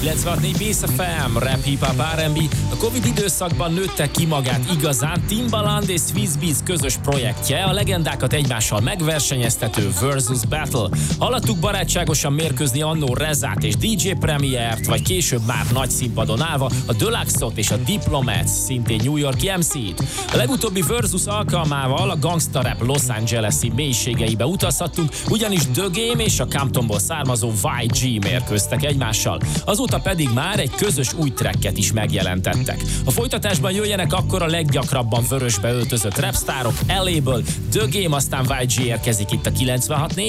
96.4 Mész FM, rap, hip-hop, R&B. A Covid időszakban nőtte ki magát igazán Timbaland és Swizz Beatz közös projektje, a legendákat egymással megversenyeztető Versus Battle. Hallottuk barátságosan mérkőzni annó Rezát és DJ Premiert, vagy később már nagy színpadon állva a Deluxe-ot és a Diplomats, szintén New York MC-t. A legutóbbi Versus alkalmával a gangsta rap Los Angeles-i mélységeibe utazhattunk, ugyanis The Game és a Comptonból származó YG mérkőztek egymással. Azóta pedig már egy közös új tracket is megjelentettek. A folytatásban jöjjenek akkor a leggyakrabban vörösbe öltözött rapstárok, LA-ből, The Game, aztán YG érkezik itt a 96.4.